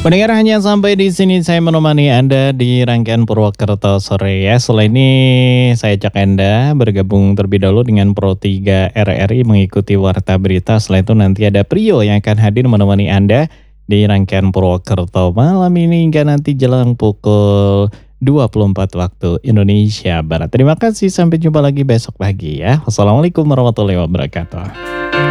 Pendengar, hanya sampai di sini saya menemani Anda di rangkaian Purwokerto sore ya. Setelah ini saya ajak Anda bergabung terlebih dahulu dengan Pro 3 RRI mengikuti Warta Berita. Setelah itu nanti ada Prio yang akan hadir menemani Anda di rangkaian Purwokerto malam ini hingga nanti jelang pukul 24 waktu Indonesia Barat. Terima kasih, sampai jumpa lagi besok pagi ya. Wassalamualaikum warahmatullahi wabarakatuh.